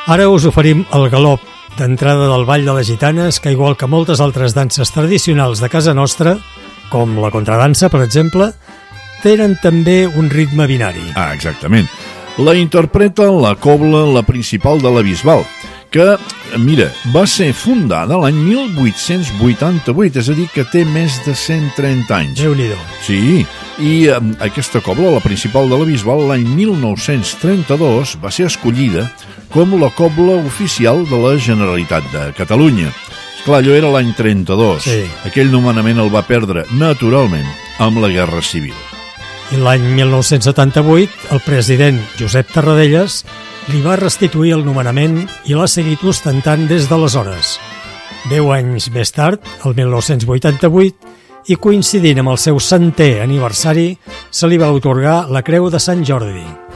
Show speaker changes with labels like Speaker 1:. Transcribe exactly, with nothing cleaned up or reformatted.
Speaker 1: Ara us oferim el galop d'entrada del Ball de les Gitanes, que igual que moltes altres danses tradicionals de casa nostra, com la contradansa, per exemple, tenen també un ritme binari.
Speaker 2: Ah, exactament. La interpreta la cobla La Principal de la Bisbal, que, mira, va ser fundada l'any mil vuit-cents vuitanta-vuit, és a dir, que té més de cent trenta anys.
Speaker 1: Déu-n'hi-do.
Speaker 2: Sí, i eh, aquesta cobla, La Principal de la Bisbal, l'any mil nou-cents trenta-dos va ser escollida com la cobla oficial de la Generalitat de Catalunya. Esclar, allò era l'any trenta-dos.
Speaker 1: Sí.
Speaker 2: Aquell nomenament el va perdre, naturalment, amb la Guerra Civil.
Speaker 1: I l'any mil nou-cents setanta-vuit, el president Josep Tarradellas li va restituir el nomenament i l'ha seguit ostentant des d'aleshores. Deu anys més tard, el mil nou-cents vuitanta-vuit, i coincidint amb el seu centè aniversari, se li va atorgar la Creu de Sant Jordi.